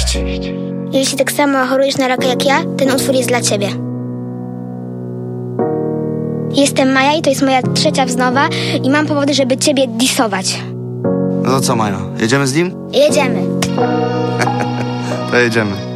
Cześć. Jeśli tak samo chorujesz na raka jak ja, ten utwór jest dla ciebie. Jestem Maja i to jest moja 3. wznowa i mam powody, żeby ciebie disować. No to co, Maja? Jedziemy z nim? Jedziemy. To jedziemy.